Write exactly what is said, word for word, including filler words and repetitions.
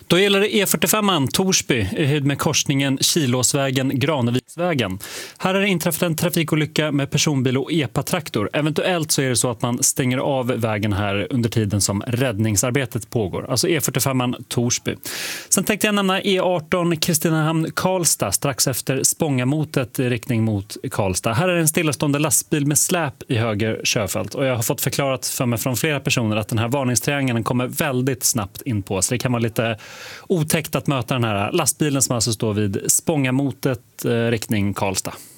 Då gäller det E fyrtiofem Torsby i höjd med korsningen Kilåsvägen Graneviksvägen. Här har det inträffat en trafikolycka med personbil och E P A-traktor. Eventuellt så är det så att man stänger av vägen här under tiden som räddningsarbetet pågår. Alltså E fyrtiofem Torsby. Sen tänkte jag nämna E arton Kristinehamn-Karlstad strax efter Spångamotet i riktning mot Karlstad. Här är det en stillastående lastbil med släp i höger körfält. Och jag har fått förklarat för mig från flera personer att den här varningstriangeln kommer väldigt snabbt in på. Så det kan vara lite otäckt att möta den här lastbilen som alltså står vid Spångamotet eh, riktning Karlstad.